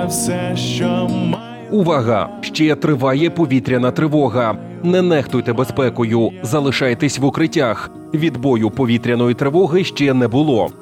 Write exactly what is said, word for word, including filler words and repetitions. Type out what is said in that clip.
Все, що маю. Увага! Ще триває повітряна тривога. Не нехтуйте безпекою, залишайтесь в укриттях. Відбою повітряної тривоги ще не було.